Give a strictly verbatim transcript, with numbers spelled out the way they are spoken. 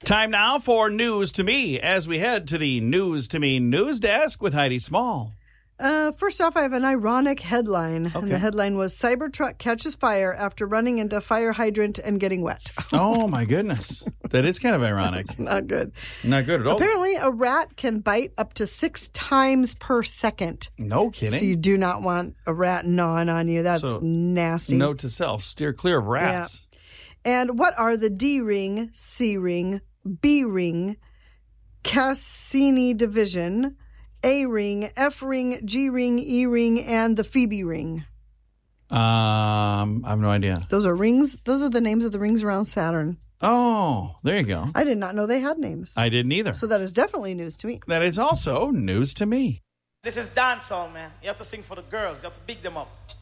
Time now for News to Me as we head to the News to Me news desk with Heidi Small. Uh, first off, I have an ironic headline. Okay. And the headline was Cybertruck catches fire after running into fire hydrant and getting wet. Oh, my goodness. That is kind of ironic. It's not good. Not good at all. Apparently, a rat can bite up to six times per second. No kidding. So you do not want a rat gnawing on you. That's So, nasty. Note to self, steer clear of rats. Yeah. And what are the D ring, C ring, B ring, Cassini division, A ring, F ring, G ring, E ring, and the Phoebe ring? Um, I have no idea. Those are rings. Those are the names of the rings around Saturn. Oh, there you go. I did not know they had names. I didn't either. So that is definitely news to me. That is also news to me. This is dancehall, man. You have to sing for the girls. You have to big them up.